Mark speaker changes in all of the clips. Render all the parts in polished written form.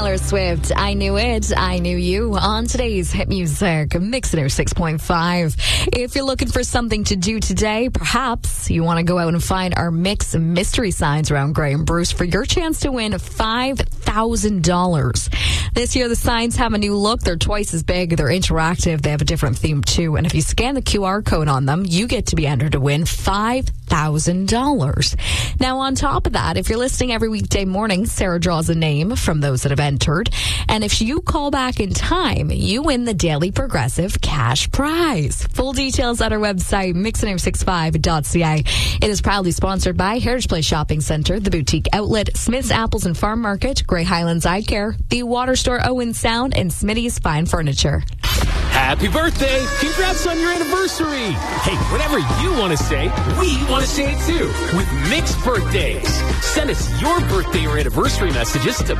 Speaker 1: Taylor Swift, I Knew It, I Knew You on today's Hit Music Mix 6.5. If you're looking for something to do today, perhaps you want to go out and find our Mix mystery signs around Grey and Bruce for your chance to win $5,000. This year, the signs have a new look. They're twice as big. They're interactive. They have a different theme, too. And if you scan the QR code on them, you get to be entered to win $5,000. Now, on top of that, if you're listening every weekday morning, Sarah draws a name from those that have entered. And if you call back in time, you win the Daily Progressive cash prize. Full details at our website, mix965.ca. It is proudly sponsored by Heritage Place Shopping Centre, the Boutique Outlet, Smith's Apples and Farm Market, Grey Highlands Eye Care, the Water Store Owen Sound, and Smitty's Fine Furniture.
Speaker 2: Happy birthday! Congrats on your anniversary! Hey, whatever you want to say, we want to say it too with Mix Birthdays. Send us your birthday or anniversary messages to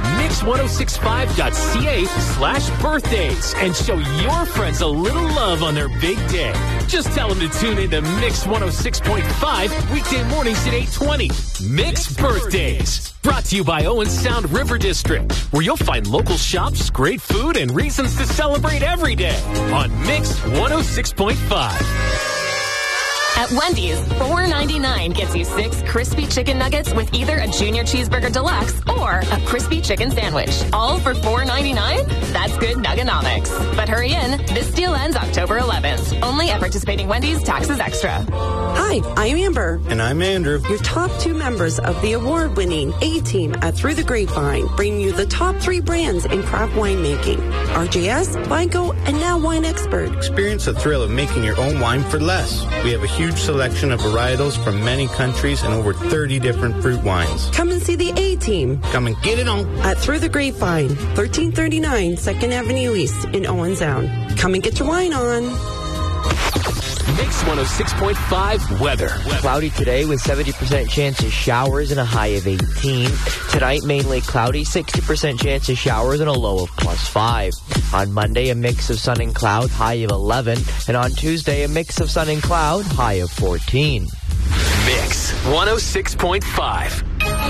Speaker 2: mix1065.ca/birthdays and show your friends a little love on their big day. Just tell them to tune in to Mix 106.5 weekday mornings at 8:20. Mix Birthdays. Brought to you by Owen Sound River District, where you'll find local shops, great food, and reasons to celebrate every day on Mix 106.5.
Speaker 3: At Wendy's, $4.99 gets you 6 crispy chicken nuggets with either a junior cheeseburger deluxe or a crispy chicken sandwich. All for $4.99? That's good nuggonomics. But hurry in. This deal ends October 11th. Only at participating Wendy's, taxes extra.
Speaker 4: Hi, I'm Amber.
Speaker 5: And I'm Andrew.
Speaker 4: Your top 2 members of the award-winning A-Team at Through the Grapevine bring you the top 3 brands in craft winemaking. RJS, Vigo, and now Wine Expert.
Speaker 5: Experience the thrill of making your own wine for less. We have a huge selection of varietals from many countries and over 30 different fruit wines.
Speaker 4: Come and see the A-Team.
Speaker 5: Come and get it on.
Speaker 4: At Through the Grapevine, 1339 2nd Avenue East in Owen Sound. Come and get your wine on.
Speaker 2: Mix 106.5 weather.
Speaker 6: Cloudy today with 70% chance of showers and a high of 18. Tonight, mainly cloudy, 60% chance of showers and a low of +5. On Monday, a mix of sun and cloud, high of 11. And on Tuesday, a mix of sun and cloud, high of 14.
Speaker 2: Mix 106.5.